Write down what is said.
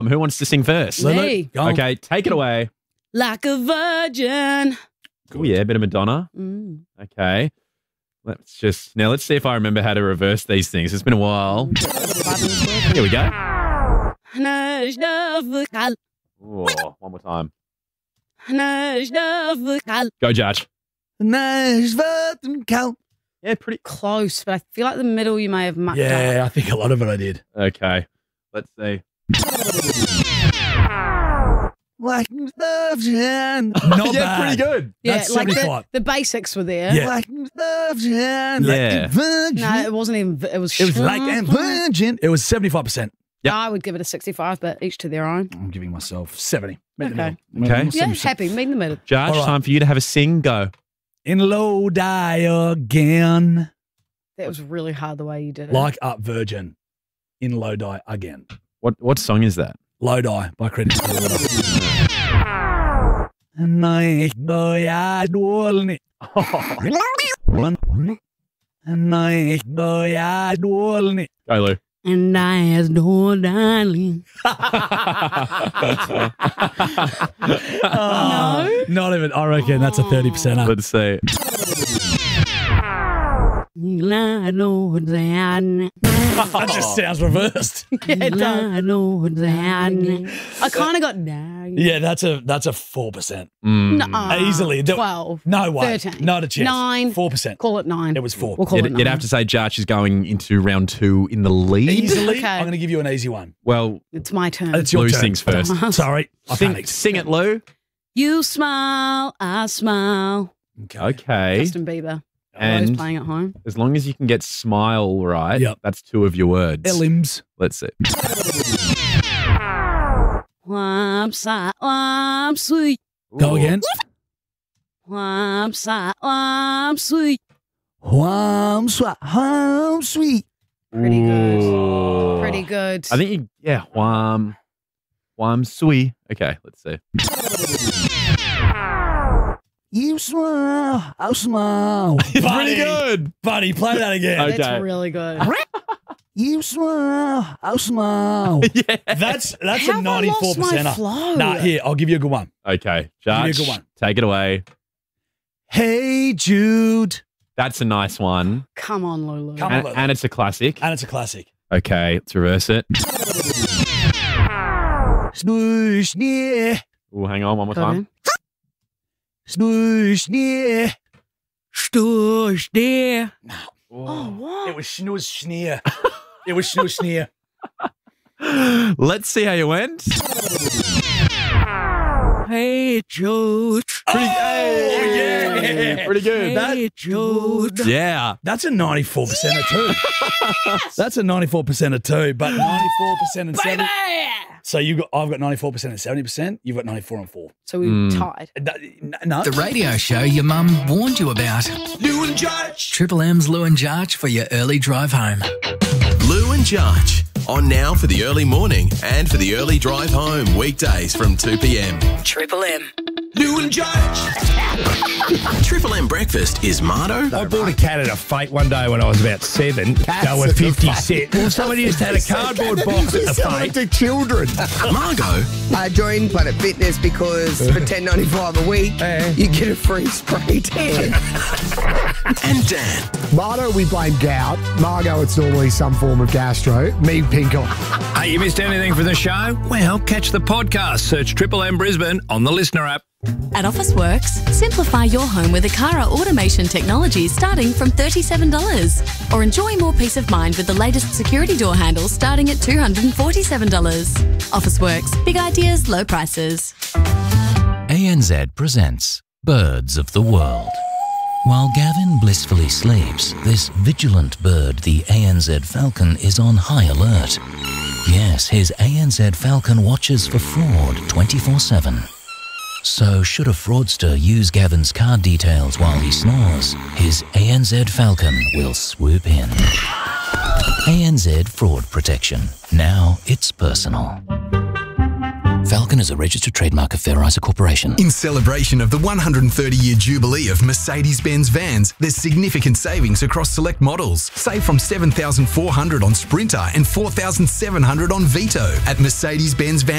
Who wants to sing first? Me. Go on. Okay, take it away. Like a virgin. Oh, yeah, a bit of Madonna. Okay. Let's see if I remember how to reverse these things. It's been a while. Here we go. Oh, one more time. Go, Judge. Yeah, pretty Close, but I feel like the middle you may have mucked up. Yeah, I think a lot of it I did. Okay. Let's see. Like virgin. Not yeah, bad. pretty good. Yeah, That's like 75. the basics were there. Yeah. Like virgin. Yeah. No, it wasn't even. It was. It was like a virgin. It was 75%. Yep. I would give it a 65, but each to their own. I'm giving myself 70. Meet in the Okay. middle. Okay. Yeah, happy. Meet in the middle. Judge, All right. time for you to have a sing. Go. In Lodi again. That was really hard the way you did it. Like up virgin. In Lodi again. What song is that? Lodi by Credit Clearwater. And I go ya dolny. And I go ya dolny. Go, Lou. And I has no darling. Oh, not even. I reckon that's a 30% up. Let's see. That just sounds reversed. Yeah, it does. I kind of got down. Yeah, that's a 4%. No, Easily. 12. No way. 13. Not a chance. 9. 4%. Call it 9. It was 4. We'll call it 9. You'd have to say Judge is going into round 2 in the lead. Easily. Okay. I'm going to give you an easy one. Well, It's my turn. It's your Lou turn. sings first. Sorry. I panicked. Sing it, Lou. You smile, I smile. Okay. Justin Bieber. And Those playing at home. as long as you can get smile right, Yep. that's 2 of your words. Elims. Let's see. I'm sad, I'm sweet. Go again. I'm sad, I'm sweet. I'm sweet. Pretty good. Ooh. Pretty good. I think Wham sweet. Okay, let's see. You smile, I smile. Pretty good. Buddy, play that again. Okay. That's really good. You smile, I smile. Yeah. That's How a have I lost 94%. my flow? Nah, here, I'll give you a good one. Okay, Give me a Judge, good one. take it away. Hey, Jude. That's a nice one. Come on, Lulu. Come on. And it's a classic. And it's a classic. Okay, let's reverse it. Swoosh near, Oh, hang on, one more Go time. again. swoosh near. Stush there. Oh. Oh, what? It was snooze sneer. It was snooze sneer. Let's see how you went. Hey, Jude. Yeah. Pretty good. Hey, Jude. Yeah. That's a 94% of 2. That's a 94% of 2, but 94% and 70. So I've got 94% and 70%. You've got 94 and 4. So we tied. No. The radio show your mum warned you about. Lou and Judge. Triple M's Lou and Jarch for your early drive home. Lou and Jarch. On now for the early morning and for the early drive home. Weekdays from 2 p.m. Triple M. Lou and Jarch. Triple M breakfast is Mardo. I bought a cat at a fete one day when I was about 7. They were 50 cent. Well, somebody just had a cardboard box at the fete. to children. Margot. I joined Planet Fitness because for $10.95 a week, you get a free spray tan. And Dan. Mardo, we blame gout. Margot, it's normally some form of gastro. Me, pink eye. Hey, you missed anything from the show? Well, catch the podcast. Search Triple M Brisbane on the Listener app. At Officeworks, simplify your home with Akara automation technology starting from $37. Or enjoy more peace of mind with the latest security door handles starting at $247. Officeworks, big ideas, low prices. ANZ presents Birds of the World. While Gavin blissfully sleeps, this vigilant bird, the ANZ falcon, is on high alert. Yes, his ANZ falcon watches for fraud 24/7. So should a fraudster use Gavin's card details while he snores, his ANZ falcon will swoop in. ANZ Fraud Protection. Now it's personal. Falcon is a registered trademark of Fairizer Corporation. In celebration of the 130-year jubilee of Mercedes-Benz vans, there's significant savings across select models. Save from $7,400 on Sprinter and $4,700 on Vito at Mercedes-Benz vans.